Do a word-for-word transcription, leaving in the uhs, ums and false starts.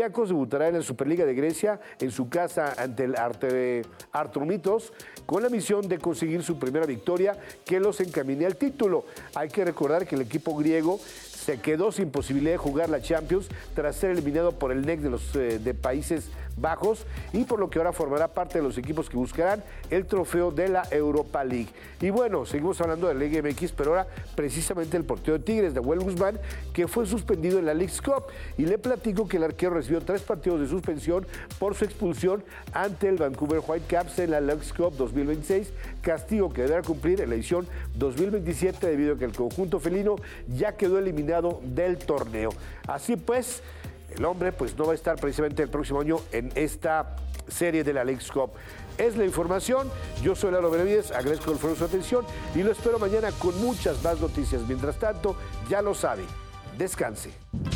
Olympiacos debutará en la Superliga de Grecia en su casa ante el Arte, Artromitos con la misión de conseguir su primera victoria que los encamine al título. Hay que recordar que el equipo griego se quedó sin posibilidad de jugar la Champions tras ser eliminado por el N E C de los eh, de Países Bajos y por lo que ahora formará parte de los equipos que buscarán el trofeo de la Europa League. Y bueno, seguimos hablando de la Liga M X, pero ahora precisamente el portero de Tigres, Nahuel Guzmán, que fue suspendido en la Leagues Cup. Y le platico que el arquero recibió tres partidos de suspensión por su expulsión ante el Vancouver Whitecaps en la Leagues Cup dos mil veintiséis, castigo que deberá cumplir en la edición dos mil veintisiete debido a que el conjunto felino ya quedó eliminado del torneo. Así pues, el hombre pues no va a estar precisamente el próximo año en esta serie de la Leagues Cup. Es la información. Yo soy Lalo Benavides, agradezco el favor de su atención y lo espero mañana con muchas más noticias. Mientras tanto, ya lo sabe, descanse.